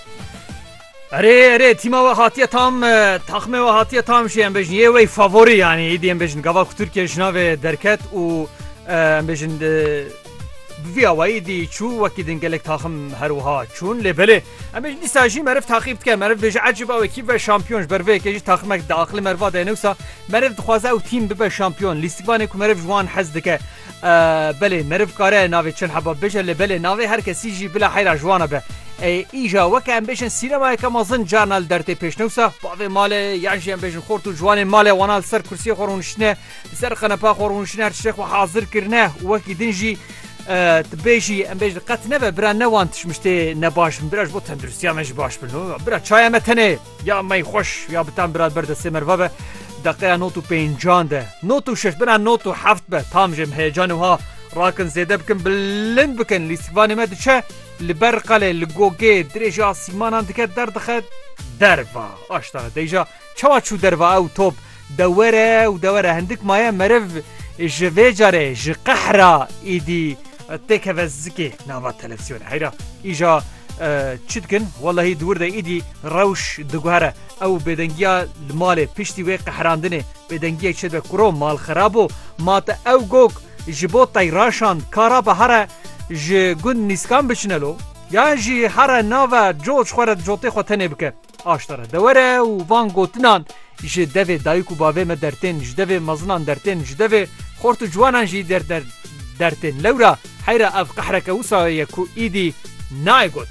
اره تیما و هاتیه تام تخمه و هاتیه تام شی ام بجن یه وی فاوری یعنی ایدی ام بجن گاوا ترکیه جناو درکت و ام بجن وی اوایدی چو وکی دنگلک تاخم هروها چون لبله ام بجن دیساجی مرف تاخیب که مرف بج عجب او کی و شامپیونش بروی که تاخمک داخل مروا ده نوسا مرف دخوازه او تیم ببه شامپیون لیستیوان کو مرف جوان حزد که بله مرف کاره ناوی چل حباب بجه لبله ناوی هر کسی جی بلا حیرا جوانه به ایجا وک ام بجن سینما که مازن جانال درته پیش نوسا باوی مال یعنی ام بجن خورتو جوان مال وانال سر کرسی خورونشنه سر خنپا خورونشنه هر شیخ و حاضر کرنه وکی دنجی تبیجی ام بجن قط نبه برا نوانتش مشته نباش براش بو تندرستی همش باش بنو برا چای متنه یا می خوش یا بتام براد برد سمر و دقیقه نوتو پنجان ده نوتو شش برا نوتو هفت به تام جم هیجانوها راکن زیده بکن بلند بکن لیسیوانی مد چه لبرقله لگوگه درجا سیمانان دکه دردخه دروا آشتا دیجا چوا چو دروا او توب دوره و دوره هندک مایه مرف جوه جاره جقحرا ایدی تکه وزکی ناوا تلفزیون حیرا ایجا چیدکن والله دور ده ایدی روش دگوهره او بدنگیا مال پشتی وی قحراندنه بدنگیا چید به کرو مال خرابو مات او گوگ جبو تایراشان کارا به هره جگون نیسکان بچنلو یا جی هر ناو جوج خورد جوتی خوتنه بکه آشتره دوره و وان گوتنان جی دوه دایکو باوه ما درتین جی دوه مزنان درتین جی دوه خورتو جوانان جی درتین لورا حیره اف قحرکه وسا یکو ایدی نای گوت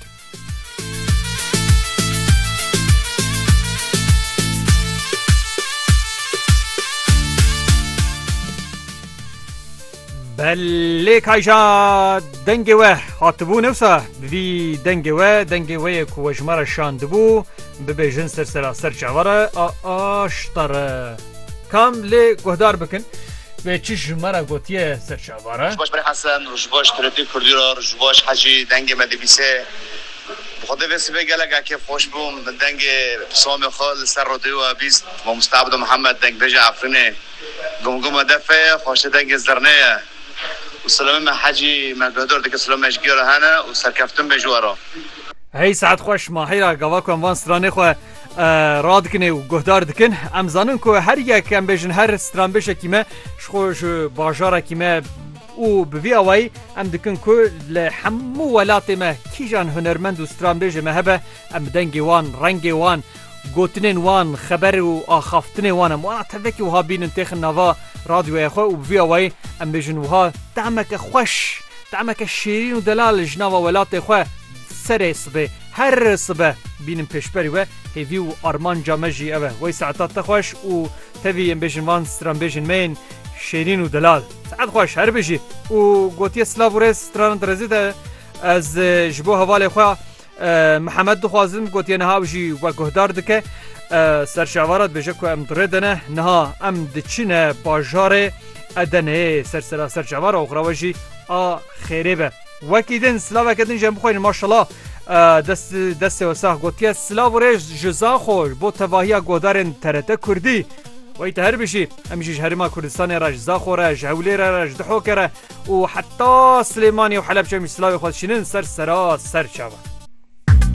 بله کایجا دنگه و هاتبو نفسه بی دنگه و کوشمار شاندبو ببی جن سر چواره آشتره کام لی گهدار بکن به چی جماره گوتیه سر چواره رجباش بری حسن رجباش ترتی کردی را رجباش حجی دنگه مدبیسه بخوده ویسی بگلگه که خوش بوم دنگ سام خال سر رو دیو بیست و مستعبد محمد دنگ بجه عفرینه گمگم دفه خوش دنگ زرنه و سلام حجی مقدور دیگه سلام اشگیر هنه و سرکفتم بجوارا هی ساعت خوش ماهیرا گواکم وان سترانه خو راد کنه و گهدار دکن ام زانن که هر یک ام بجن هر ستران بشه کیمه شخوش باجارا کیمه او بوی اوای ام دکن که لحمو ولات ما کیجان هنرمند و ستران بشه مهبه ام دنگی وان رنگی وان گوتنین وان خبر و آخافتن وان ما تفکی وها بین تخن نوا رادیو خو و بوی اوای ام بجن وها دعمک خوش دعمک شیرین و دلال جنوا ولات خو سر صبح هر صبح بینم پیشبری و هیوی و آرمان جامجی اوه وی ساعتات خوش و تبی ام بجن وان ستران بجن مین شیرین و دلال ساعت خوش هر بجی و گوتی سلاورس ستران درزیده از جبو حواله خو محمد دخوازم گوتی نهاوجی و گهدار دکه سرشاورات بجه که ام دردنه نها ام دچینه باجار ادنه سرشاور و غراوجی خیره به وکی دن سلاوه کدن جمع خوین ماشالله دست وساق گوتی سلاورش جزا خوش بو تواهی گودارن ترته کردی وی تهر بشی امیشش هرما کردستان را جزا خوره جهولی را جدحو کره و حتی سلیمانی و حلب چه سلاوی خود شنن سر چاوه